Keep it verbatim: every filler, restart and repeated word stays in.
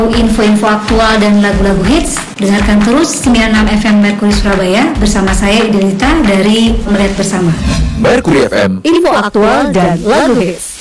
Info-info aktual dan lagu-lagu hits, dengarkan terus sembilan puluh enam F M Mercury Surabaya bersama saya Idelita dari Melihat Bersama. Mercury F M, info aktual dan lagu hits.